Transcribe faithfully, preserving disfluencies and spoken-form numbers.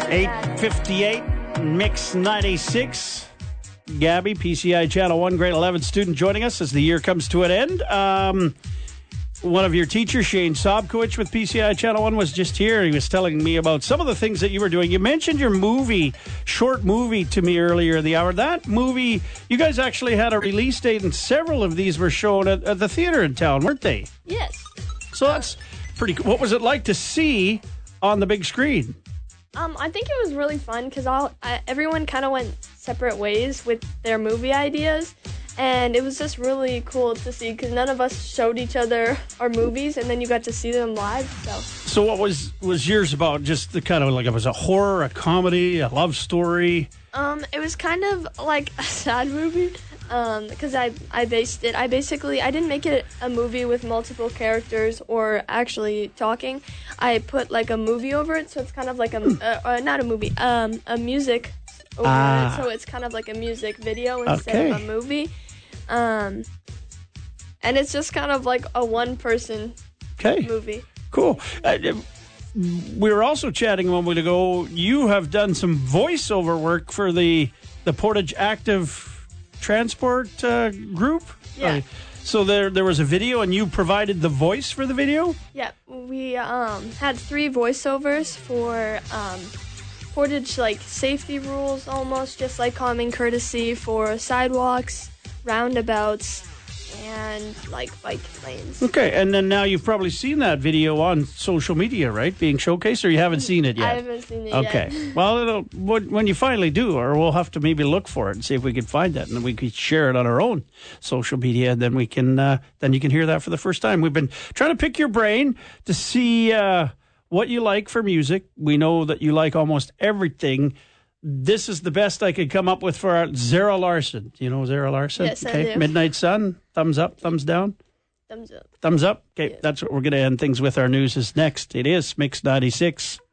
eight fifty-eight, Mix ninety-six. Gabby, P C I Channel one, grade eleven student joining us as the year comes to an end. Um, one of your teachers, Shane Sobkowicz with P C I Channel one, was just here. He was telling me about some of the things that you were doing. You mentioned your movie, short movie to me earlier in the hour. That movie, you guys actually had a release date, and several of these were shown at, at the theater in town, weren't they? Yes. So that's pretty cool. What was it like to see on the big screen? Um, I think it was really fun because all I, everyone kind of went separate ways with their movie ideas, and it was just really cool to see because none of us showed each other our movies, and then you got to see them live. So, so what was was yours about? Just the kind of like it was a horror, a comedy, a love story. Um, it was kind of like a sad movie. Um, because I, I based it, I basically, I didn't make it a movie with multiple characters or actually talking. I put like a movie over it, so it's kind of like a, uh, uh, not a movie, um, a music over ah. it, so it's kind of like a music video instead okay. of a movie. Um, and it's just kind of like a one-person okay. movie. Cool. Uh, we were also chatting a moment ago. You have done some voiceover work for the the Portage Active Transport uh, group. Yeah. Uh, so there, there was a video, and you provided the voice for the video. Yeah, we um had three voiceovers for um Portage like safety rules, almost just like common courtesy for sidewalks, roundabouts, and like bike lanes. Okay, and then now you've probably seen that video on social media, right? Being showcased, or you haven't seen it yet? I haven't seen it okay. yet. Okay. Well, it'll, when you finally do, or we'll have to maybe look for it and see if we can find that, and then we can share it on our own social media, and then we can, uh, then you can hear that for the first time. We've been trying to pick your brain to see uh, what you like for music. We know that you like almost everything. This is the best I could come up with for our Zara Larson. Do you know Zara Larson? Yes, okay. I do. Midnight Sun, thumbs up, thumbs down? Thumbs up. Thumbs up. Okay, Yes. That's what we're going to end things with. Our news is next. It is Mix ninety-six.